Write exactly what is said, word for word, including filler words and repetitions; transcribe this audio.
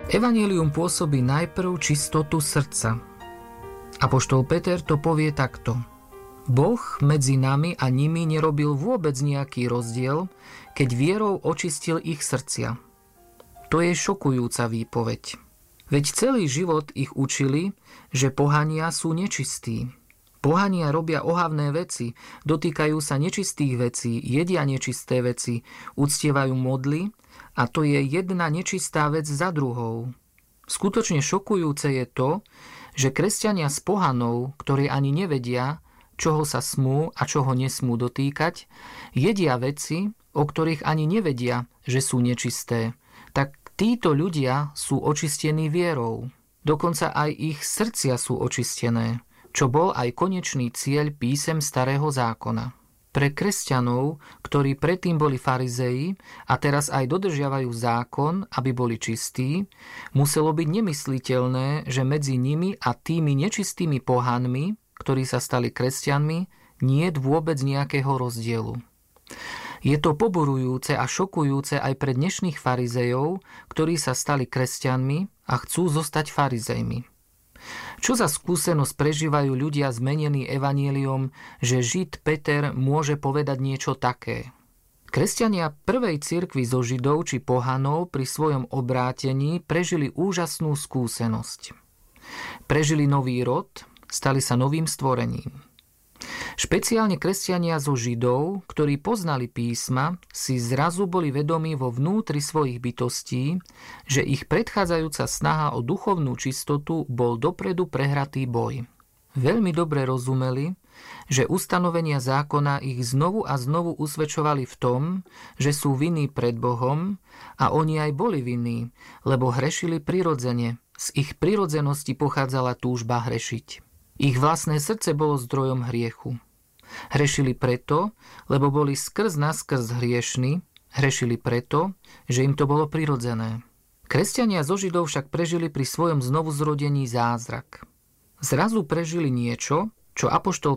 Evanjelium pôsobí najprv čistotu srdca. Apoštol Peter to povie takto. Boh medzi nami a nimi nerobil vôbec nejaký rozdiel, keď vierou očistil ich srdcia. To je šokujúca výpoveď. Veď celý život ich učili, že pohania sú nečistí. Pohania robia ohavné veci, dotýkajú sa nečistých vecí, jedia nečisté veci, uctievajú modly a to je jedna nečistá vec za druhou. Skutočne šokujúce je to, že kresťania z pohanov, ktorí ani nevedia, čoho sa smú a čoho nesmú dotýkať, jedia veci, o ktorých ani nevedia, že sú nečisté. Tak títo ľudia sú očistení vierou. Dokonca aj ich srdcia sú očistené, čo bol aj konečný cieľ písem Starého zákona. Pre kresťanov, ktorí predtým boli farizeji a teraz aj dodržiavajú zákon, aby boli čistí, muselo byť nemysliteľné, že medzi nimi a tými nečistými pohanmi, ktorí sa stali kresťanmi, niet vôbec nejakého rozdielu. Je to poburujúce a šokujúce aj pre dnešných farizejov, ktorí sa stali kresťanmi a chcú zostať farizejmi. Čo za skúsenosť prežívajú ľudia zmenení evanjeliom, že Žid Peter môže povedať niečo také? Kresťania prvej cirkvi zo Židov či pohanov pri svojom obrátení prežili úžasnú skúsenosť. Prežili nový rod, stali sa novým stvorením. Špeciálne kresťania zo Židov, ktorí poznali písma, si zrazu boli vedomí vo vnútri svojich bytostí, že ich predchádzajúca snaha o duchovnú čistotu bol dopredu prehratý boj. Veľmi dobre rozumeli, že ustanovenia zákona ich znovu a znovu usvedčovali v tom, že sú vinní pred Bohom a oni aj boli vinní, lebo hrešili prirodzene. Z ich prirodzenosti pochádzala túžba hrešiť. Ich vlastné srdce bolo zdrojom hriechu. Hrešili preto, lebo boli skrz naskrz hriešni, hrešili preto, že im to bolo prirodzené. Kresťania zo Židov však prežili pri svojom znovuzrodení zázrak. Zrazu prežili niečo, čo apoštol